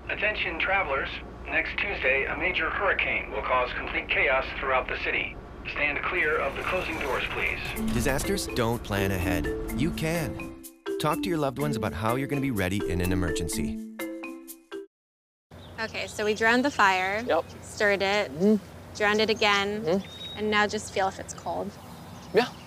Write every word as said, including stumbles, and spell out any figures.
Attention travelers, next Tuesday a major hurricane will cause complete chaos throughout the city. Stand clear of the closing doors, please. Disasters don't plan ahead. You can. Talk to your loved ones about how you're going to be ready in an emergency. Okay, so we drowned the fire, Yep. stirred it, Mm-hmm. drowned it again, Mm-hmm. and now just feel if it's cold. Yeah.